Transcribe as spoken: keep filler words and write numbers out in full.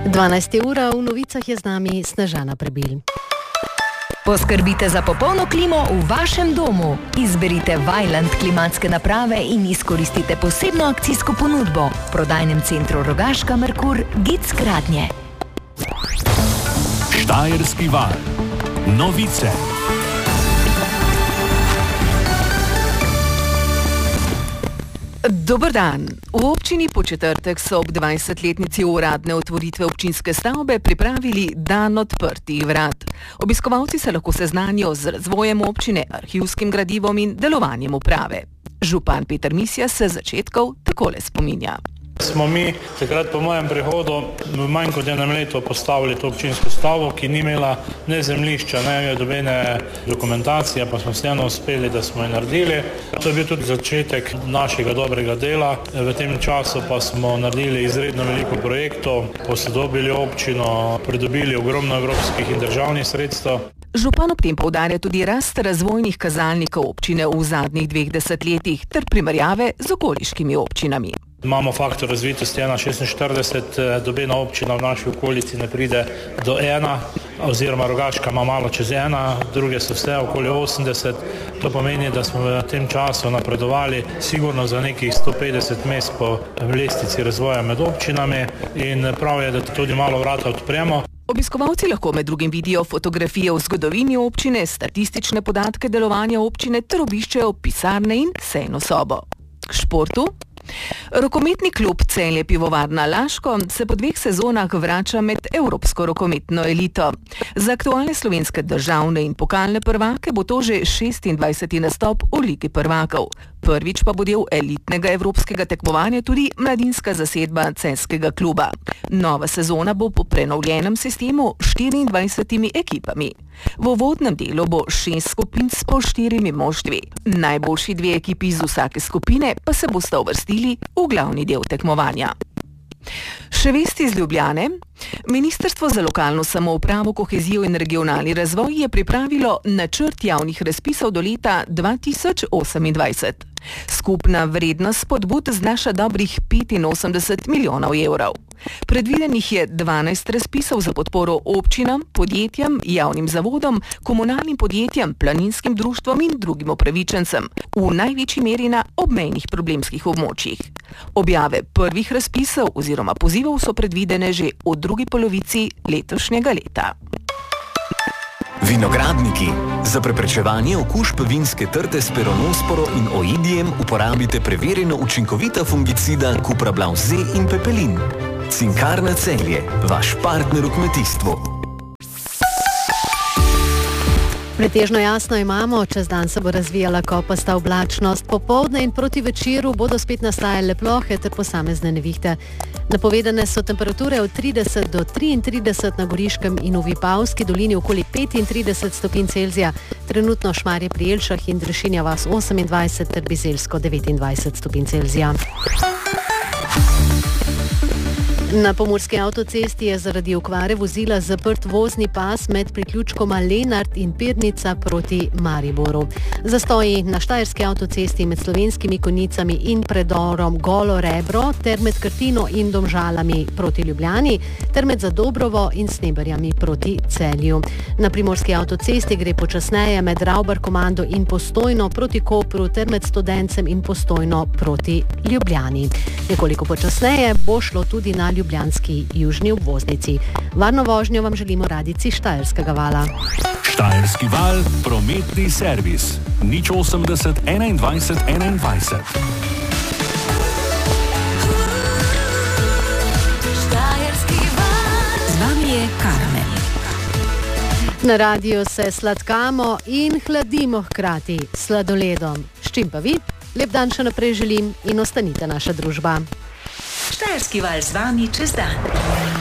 dvanajsta ura, v novicah je z nami Snežana Prebil. Poskrbite za popolno klimo v vašem domu. Izberite Vaillant klimatske naprave in izkoristite posebno akcijsko ponudbo. V prodajnem centru Rogaška Merkur Gic Gradnje. Štajerski val. Novice. Dober dan. V občini Podčetrtek so ob dvajsetletnici uradne otvoritve občinske stavbe pripravili dan odprtih vrat. Obiskovalci se lahko seznanijo z razvojem občine, arhivskim gradivom in delovanjem uprave. Župan Peter Misja se začetkov takole spominja. Smo mi takrat po mojem prihodu v manj kot enem letu postavili to občinsko stavbo, ki ni imela ne zemljišča, ne dobene dokumentacije, pa smo vseeno uspeli, da smo jo naredili. To je bil tudi začetek našega dobrega dela. V tem času pa smo naredili izredno veliko projektov, posodobili občino, pridobili ogromno evropskih in državnih sredstev. Župan ob tem poudarja tudi rast razvojnih kazalnikov občine v zadnjih dveh desetletjih ter primerjave z okoliškimi občinami. Imamo faktor razvitosti ena celih šestinštirideset, dobena občina v naši okolici ne pride do ena, oziroma Rogaška ima malo čez ena, druge so vse okoli osemdeset. To pomeni, da smo v tem času napredovali sigurno za nekih sto petdeset mest po lestvici razvoja med občinami in prav je, da tudi malo vrata odpremo. Obiskovalci lahko med drugim vidijo fotografije o zgodovini občine, statistične podatke delovanja občine ter obiščejo pisarne in sejno sobo. K športu. Rokometni klub Celje Pivovarna Laško se po dveh sezonah vrača med evropsko rokometno elito. Za aktualne slovenske državne in pokalne prvake bo to že šestindvajseti nastop v Ligi prvakov. Prvič pa bo del elitnega evropskega tekmovanja tudi mladinska zasedba celjskega kluba. Nova sezona bo po prenovljenem sistemu s štiriindvajsetimi ekipami. V uvodnem delu bo šest skupin s po štirimi moštvi. Najboljši dve ekipi iz vsake skupine pa se bosta uvrstili v glavni del tekmovanja. Še vesti iz Ljubljane. Ministrstvo za lokalno samoupravo, kohezijo in regionalni razvoj je pripravilo načrt javnih razpisov do leta dva tisoč osemindvajset. Skupna vrednost spodbud znaša dobrih petinosemdeset milijonov evrov. Predvidenih je dvanajst razpisov za podporo občinam, podjetjem, javnim zavodom, komunalnim podjetjem, planinskim društvom in drugim upravičencem, v največji meri na obmejnih problemskih območjih. Objave prvih razpisov oziroma pozivov so predvidene že v drugi polovici letošnjega leta. Vinogradniki. Za preprečevanje okužb vinske trte s peronosporo in oidijem uporabite preverjeno učinkovita fungicida Cuprablav Z in Pepelin. Cinkarna Celje, vaš partner v kmetijstvu. Pretežno jasno imamo, čez dan se bo razvijala kopasta oblačnost, popoldne in proti večeru bodo spet nastajale plohe ter posamezne nevihte. Napovedane so temperature od trideset do triintrideset na Goriškem in v Vipavski dolini okoli petintrideset stopinj Celzija, trenutno Šmarje pri Jelšah in Drešinja vas osemindvajset ter Bizeljsko devetindvajset stopinj Celzija. Na pomurski avtocesti je zaradi okvare vozila zaprt vozni pas med priključkoma Lenart in Pirnica proti Mariboru. Zastoji na štajerski avtocesti med Slovenskimi Konjicami in predorom Golo Rebro ter med Krtino in Domžalami proti Ljubljani ter med Zadobrovo in Sneberjami proti Celju. Na primorski avtocesti gre počasneje med Ravbar Komando in Postojno proti Kopru ter med Studencem in Postojno proti Ljubljani. Nekoliko počasneje bo šlo tudi na ljubljanski južni obvoznici. Varno vožnjo vam želimo radijci Štajerskega vala. Štajerski val, prometni servis. nič osemdeset enaindvajset enaindvajset. Štajerski val. Z vami je Karmen. Na radiju se sladkamo in hladimo hkrati s sladoledom. S čim pa vi? Lep dan še naprej želim in ostanite naša družba. Štajerski val z vami čez dan.